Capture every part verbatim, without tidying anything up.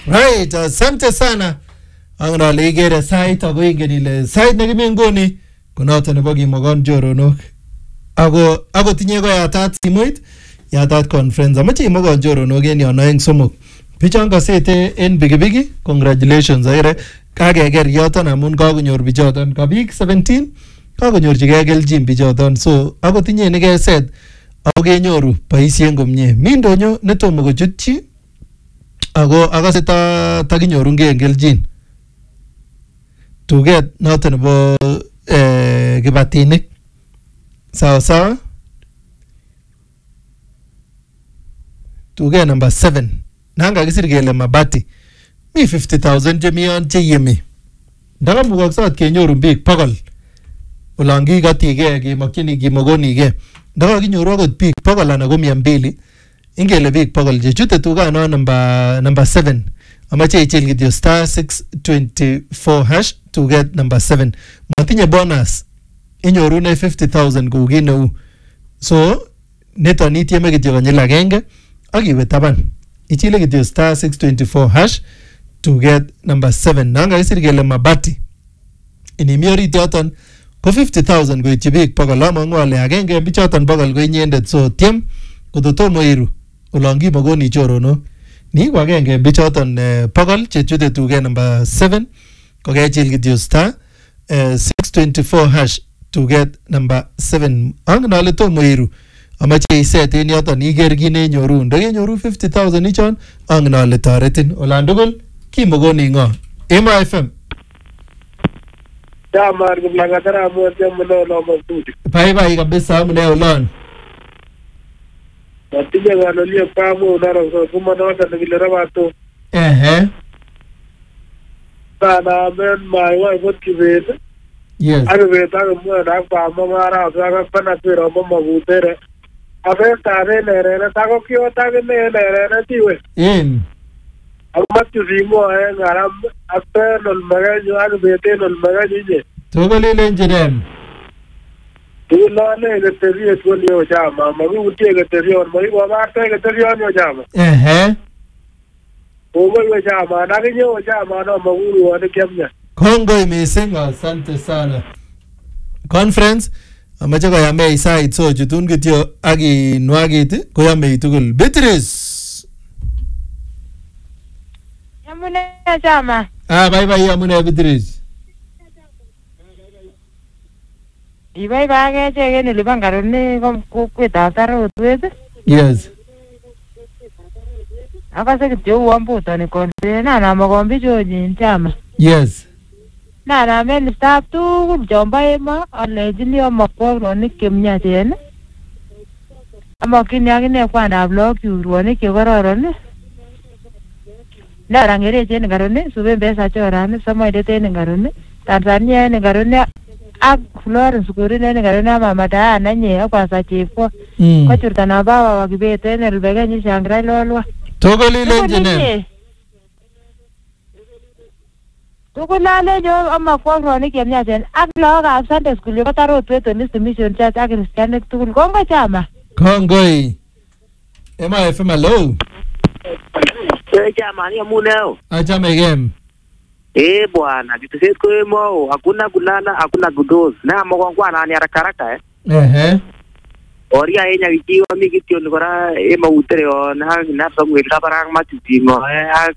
Right, asante sana. Angna legere site ago ingen ile site nekimengoni konoto nebo kimogon joronok. Ako ako tinye ko yatat simoit, yatat conference. Amache kimogon joronok en yon aeng somok. Bichon kasete en bigibigi, congratulations aire. Kakeker yoton amun kakonyor bichoton ka biik seventeen kakonyorchigei kelchin bichoton. So ako tinye nekeset ako kenyoru boisien komie. Mi ndonyo netomo kochutchi ako akase ta takinyorungei kelchin. Tuget noton nebo eh, kibatinik sawa sawa. Tuget number seven nanga kisir kele mabati mi fifty thousand chemi yon cheyemi. Ndakamukoksot kenyoru biik bogol olon kikotigei kemokyini kimokonigei. Ndakakinyoru akot biik bogol anan ko mia mbili ingele biik bogol chechute tugano number number seven. Amache ichil kityo star six twenty-four hash to get number seven. Matinye bonus inyorune fifty thousand kou kit neu. So niton itieme kityo konyil agenge ak iwe taban. Ichile kityo star six twenty-four hash to get number seven. Nanga isir kele mabati. Inimi orit yoton ko fifty thousand koityi biik bogol. Amangu ale agenge bichoton bogol ko inyendet. So tiem kototomo iru olon kimokoni choronok. Ni ko agenge bichoton eh, bogol chechute tuget number seven kokechil kityo star eh, six twenty-four hash to get number seven. Angen ale tomo iru. Amache iset en yoton iker kit nenyoru. Ndekenyoru fifty thousand ichon angen ale toretin. Olan tugul kimokoni ngo. Emo F M. Jamar kumlangatara mmoja mnono mzuri. Bye bye kabisa mne olon. Natija wanalia pamoja unaro kuma nota nikilera watu. Ehe. Sana men my wife what kibet. Yes. Ari beta mwana kwa mama ara saka pana pero mama butere. Abe tare nere tako kyo take nere nere tiwe. In. Almat zimo ay ngaram ape nol magajo ari bete nol magajo je. Togoli lenjerem. Tula ne geterio tulio chama magu utie geterio mai baba te geterio nyo chama. Ehe. Ogo chama na kinyo chama no maguru wane kemnya. Kongoi mising, asante sana. Conference amache koyame isait so chutun kityo ak inwagit koyame tugul. Beatrice. Yamune chama. Ah bye bye yamune Beatrice. Ibai bage chegen ilipan karone kokwetab tarotwet. Yes. Akase kityo uambutani konfena na makombi chonyin chama. Yes. Na na men stop tugul chombo emo alejini amakwonik chemyachen. Amakini akine kwandab lok churuonik chekororon. Na rangerechen karone suben pesa choran samoideten karone. Tanzania en karone ak Florence kurine karone mama Diana nye akwasa chepko. Kochurta na baba wakibeten elbegenyi shangrai lolwa. Togoli lenjene. Tukulale jo amakwonik chemyachen ak lagokab Sunday school yo tarotwet Holistic Mission Church ak Christianik tugul. Kongo chama. Kongoi. Ema F M hello. Eh chama ni amuneo. Achame game. Eh bwana, kituset ko emo, hakuna kulala, hakuna kudoz. Na mokongwa na ni haraka haraka eh. Ehe. Oria enya kikiwa mi kityo ngora ema utere on ha na Samuel kabarang matitimo eh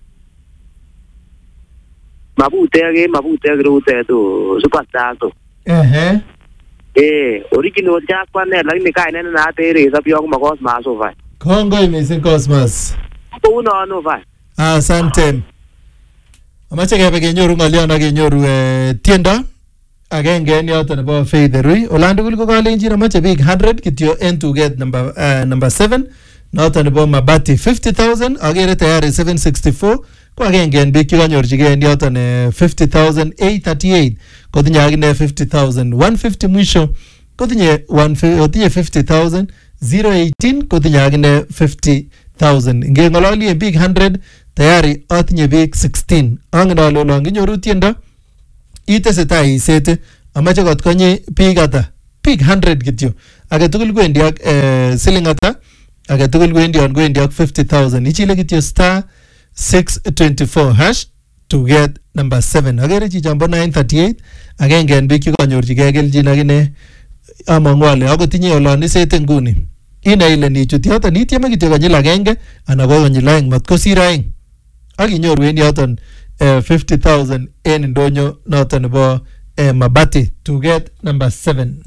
mabute age mabute age rote to superstar to. Ehe. Eh, original jazz kwa ne lakini kai nene na tere sa pio kuma Cosmas over. Kongoi mising Cosmas. Ko uno no vai. Asante. Amache kebe kenyoru ng'olyon ak kenyoru eh, tiendo agenge en yoton nebo Faith Rui. Olan tugul ko kalenjin amache biik one hundred kityo en tuget number uh, number seven noton nebo Mabati fifty thousand agere tayari seven sixty-four ko agenge en biik chekanyorchigei en yoton eh, fifty thousand eight thirty-eight kotinye akine fifty thousand one fifty mwisho kotinye kotinye fifty thousand zero eighteen kotinye akine fifty thousand. Ngeng'ololi en biik one hundred tayari atinye biik sixteen. Angen ale olon kinyoru tiendo itesetai isete amache kot konye biik ata biik one hundred kityo age tugul kwendi ak eh, siling ata age tugul kwendi on kwendi ak fifty thousand. Ichile kityo star six two four hash to get number seven. Agere chi jambo nine thirty-eight agenge en biik chekanyorchigei kelchin akine amang'u ale ako tinye olon isete nguni. Ina ile nichut yoton itieme kityo konyil agenge anan ko konyil aeng matkosir aeng. Ak inyoru en yoton uh, fifty thousand en ndonyo noton nebo uh, Mabati to get number seven.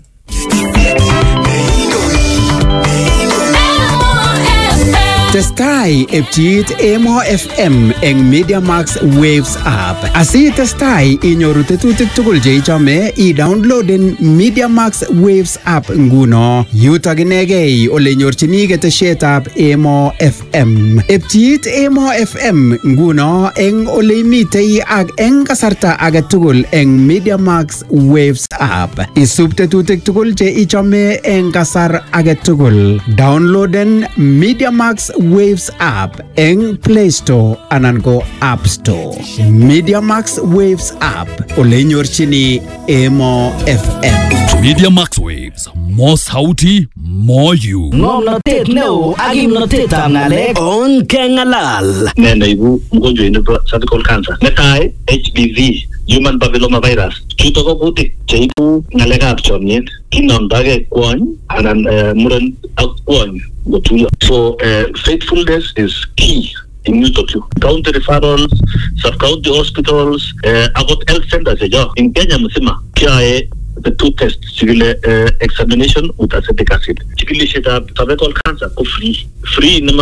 Testai epchiit Emo F M eng Media Max Waves app. Asi testai inyoru tetutik tugul che ichome, i-downloaden Media Max Waves app nguno. Yutok inegei ole nyorchini ketesietab Emo F M. Epchiit Emo F M nguno eng ole imitei ak eng kasarta age tugul eng Media Max Waves app. Isub tetutik tugul che ichome eng kasar age tugul. Downloaden Media Max Waves app eng Play Store anan ko App Store. Media Max Waves app ole nyorchini Emo F M. Media Max Waves, more sauti, more you. Ngomnotet neo ak kimnotetab ng'alek on kengalal. Ne neibu mgonjwa nebo cervical cancer. Netai H P V, human papilloma virus. Chuto ko kutik cheibu ng'alekab chomyet. Kinomdogei kwony anan muren ak kwony gotuyo. So uh, faithfulness is key in Utopia. County referrals, sub-county hospitals, uh, akot health centers ejo. In Kenya mzima, kiae the two tests, chikile uh, examination with acetic acid. Chikilishetab cervical cancer ko free. Free